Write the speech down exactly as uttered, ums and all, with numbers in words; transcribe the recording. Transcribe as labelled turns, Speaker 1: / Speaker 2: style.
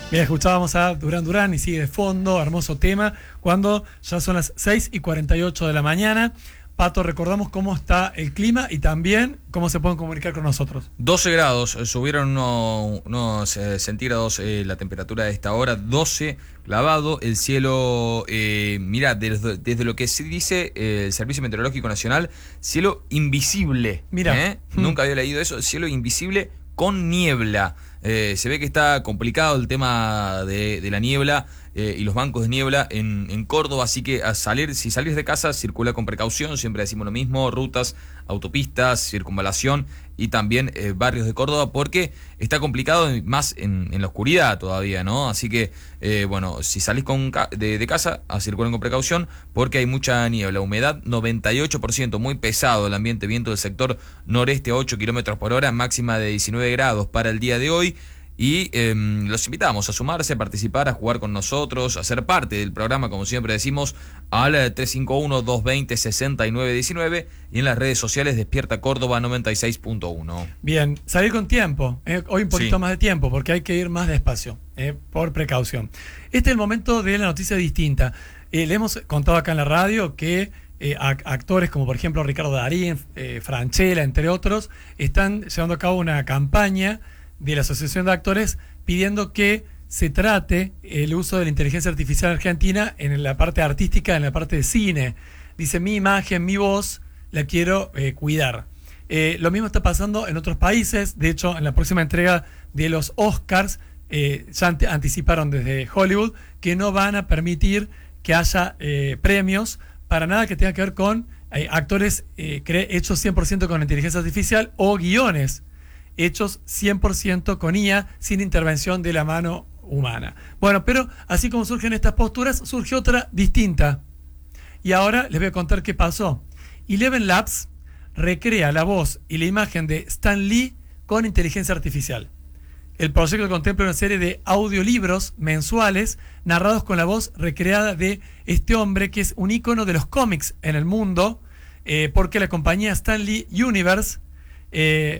Speaker 1: Bien, escuchábamos a Durán Durán y sigue de fondo, hermoso tema, cuando ya son las seis y cuarenta y ocho de la mañana. Pato, recordamos cómo está el clima y también cómo se pueden comunicar con nosotros.
Speaker 2: doce grados, subieron unos, unos eh, centígrados eh, la temperatura de esta hora, doce clavado, el cielo, eh, mira, desde, desde lo que se dice eh, el Servicio Meteorológico Nacional, cielo invisible.
Speaker 1: Mira,
Speaker 2: ¿eh? mm. Nunca había leído eso, cielo invisible con niebla. Eh, se ve que está complicado el tema de, de la niebla eh, y los bancos de niebla en, en Córdoba, así que a salir, si salís de casa, circula con precaución, siempre decimos lo mismo, rutas, autopistas, circunvalación y también eh, barrios de Córdoba, porque está complicado más en, en la oscuridad todavía, ¿no? Así que, eh, bueno, si salís con, de, de casa, a circular con precaución, porque hay mucha niebla, humedad noventa y ocho por ciento, muy pesado el ambiente, viento del sector noreste a ocho kilómetros por hora, máxima de diecinueve grados para el día de hoy. Y eh, los invitamos a sumarse, a participar, a jugar con nosotros, a ser parte del programa, como siempre decimos, al tres cinco uno, dos dos cero, seis nueve uno nueve y en las redes sociales Despierta Córdoba noventa y seis punto uno.
Speaker 1: Bien, salir con tiempo, eh, hoy un poquito sí. más de tiempo, porque hay que ir más despacio, eh, por precaución. Este es el momento de la noticia distinta. Eh, le hemos contado acá en la radio que eh, actores como por ejemplo Ricardo Darín, eh, Franchella, entre otros, están llevando a cabo una campaña de la Asociación de Actores pidiendo que se trate el uso de la inteligencia artificial argentina en la parte artística, en la parte de cine. Dice, mi imagen, mi voz, la quiero eh, cuidar. Eh, lo mismo está pasando en otros países. De hecho, en la próxima entrega de los Oscars, eh, ya ant- anticiparon desde Hollywood que no van a permitir que haya eh, premios para nada que tenga que ver con eh, actores eh, cre- hechos cien por ciento con inteligencia artificial o guiones hechos cien por ciento con I A, sin intervención de la mano humana. Bueno, pero así como surgen estas posturas, surge otra distinta. Y ahora les voy a contar qué pasó. Eleven Labs recrea la voz y la imagen de Stan Lee con inteligencia artificial. El proyecto contempla una serie de audiolibros mensuales narrados con la voz recreada de este hombre que es un ícono de los cómics en el mundo, eh, porque la compañía Stan Lee Universe Eh,